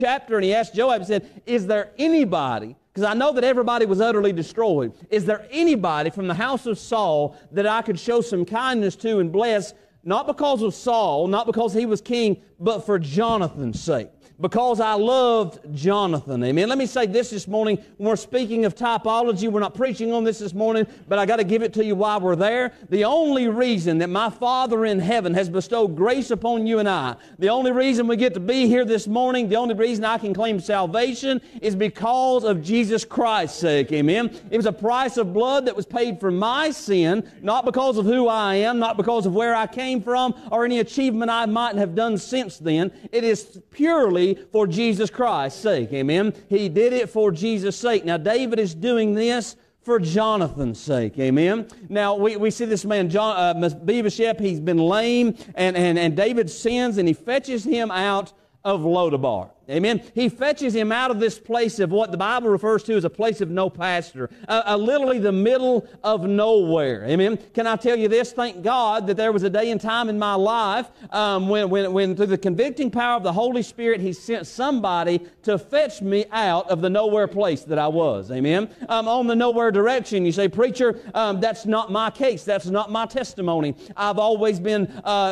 chapter, and he asked Joab, he said, is there anybody, because I know that everybody was utterly destroyed, is there anybody from the house of Saul that I could show some kindness to and bless, not because of Saul, not because he was king, but for Jonathan's sake? Because I loved Jonathan. Amen. Let me say this morning. When we're speaking of typology, we're not preaching on this morning, but I got to give it to you while we're there. The only reason that my Father in heaven has bestowed grace upon you and I, the only reason we get to be here this morning, the only reason I can claim salvation is because of Jesus Christ's sake. Amen. It was a price of blood that was paid for my sin, not because of who I am, not because of where I came from, or any achievement I might have done since then. It is purely for Jesus Christ's sake. Amen. He did it for Jesus' sake. Now, David is doing this for Jonathan's sake. Amen. Now, we see this man, Mephibosheth, he's been lame, and David sins, and he fetches him out of Lodabar. Amen. He fetches him out of this place of what the Bible refers to as a place of no pasture, literally the middle of nowhere. Amen. Can I tell you this? Thank God that there was a day and time in my life when through the convicting power of the Holy Spirit, He sent somebody to fetch me out of the nowhere place that I was. Amen. On the nowhere direction. You say, preacher, that's not my case. That's not my testimony. I've always been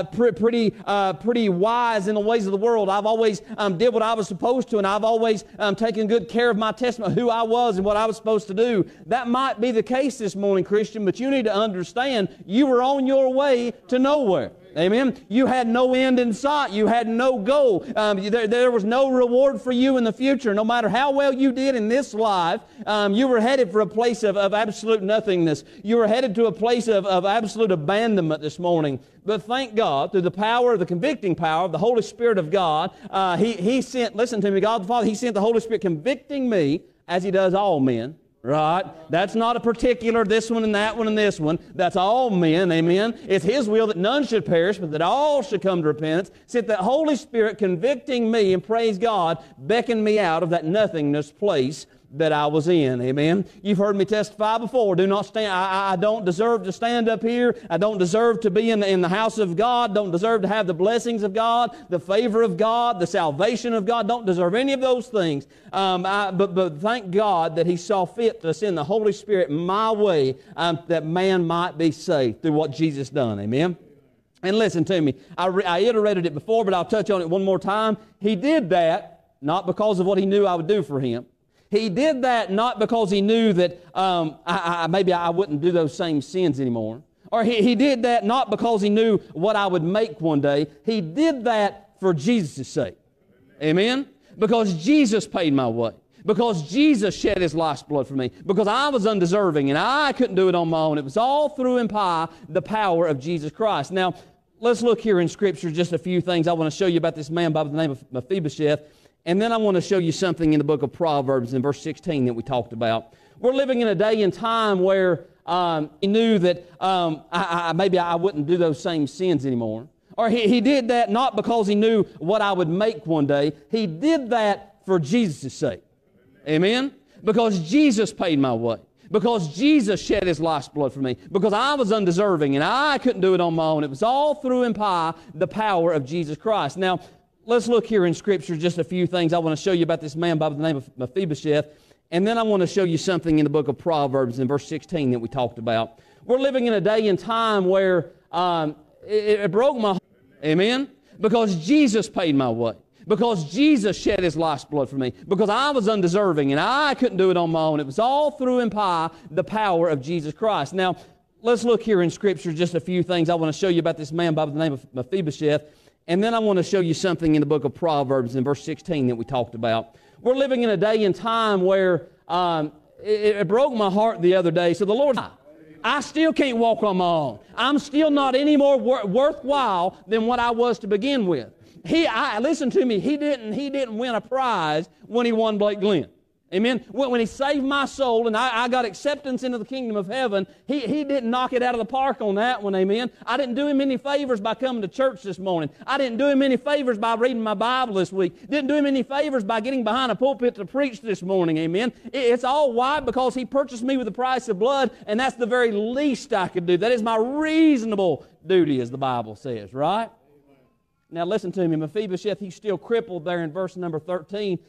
pretty wise in the ways of the world. I've always did what I was supposed to, and I've always taken good care of my testimony, who I was and what I was supposed to do. That might be the case this morning, Christian, but you need to understand you were on your way to nowhere. Amen. You had no end in sight. You had no goal. There was no reward for you in the future. No matter how well you did in this life, you were headed for a place of absolute nothingness. You were headed to a place of absolute abandonment this morning. But thank God, through the power, the convicting power of the Holy Spirit of God, He sent, listen to me, God the Father, He sent the Holy Spirit convicting me, as He does all men. Right? That's not a particular this one and that one and this one. That's all men. Amen. It's His will that none should perish, but that all should come to repentance. Sent that Holy Spirit convicting me, and praise God, beckoned me out of that nothingness place that I was in. Amen. You've heard me testify before. Do not stand. I don't deserve to stand up here. I don't deserve to be in the house of God. Don't deserve to have the blessings of God, the favor of God, the salvation of God. Don't deserve any of those things. But thank God that He saw fit to send the Holy Spirit my way, that man might be saved through what Jesus done. Amen. And listen to me. I iterated it before, but I'll touch on it one more time. He did that not because of what He knew I would do for him. He did that not because He knew that maybe I wouldn't do those same sins anymore. Or he did that not because He knew what I would make one day. He did that for Jesus' sake. Amen? Because Jesus paid my way. Because Jesus shed His life's blood for me. Because I was undeserving and I couldn't do it on my own. It was all through and by the power of Jesus Christ. Now, let's look here in Scripture, just a few things I want to show you about this man by the name of Mephibosheth. And then I want to show you something in the book of Proverbs in verse 16 that we talked about. We're living in a day and time where He knew that maybe I wouldn't do those same sins anymore. Or he did that not because He knew what I would make one day. He did that for Jesus' sake. Amen? Because Jesus paid my way. Because Jesus shed His life's blood for me. Because I was undeserving and I couldn't do it on my own. It was all through and by the power of Jesus Christ. Now, let's look here in Scripture, just a few things I want to show you about this man by the name of Mephibosheth. And then I want to show you something in the book of Proverbs in verse 16 that we talked about. We're living in a day and time where it broke my heart. Amen? Because Jesus paid my way. Because Jesus shed His life's blood for me. Because I was undeserving and I couldn't do it on my own. It was all through and by the power of Jesus Christ. Now, let's look here in Scripture, just a few things I want to show you about this man by the name of Mephibosheth. And then I want to show you something in the book of Proverbs in verse 16 that we talked about. We're living in a day and time where it broke my heart the other day. So the Lord, I still can't walk on my own. I'm still not any more worthwhile than what I was to begin with. Listen to me, he didn't win a prize when he won Blake Glenn. Amen. When He saved my soul and I got acceptance into the kingdom of heaven, He didn't knock it out of the park on that one. Amen. I didn't do Him any favors by coming to church this morning. I didn't do Him any favors by reading my Bible this week. Didn't do Him any favors by getting behind a pulpit to preach this morning. Amen. It's all why? Because He purchased me with the price of blood, and that's the very least I could do. That is my reasonable duty, as the Bible says, right? Now listen to me. Mephibosheth, he's still crippled there in verse number 13.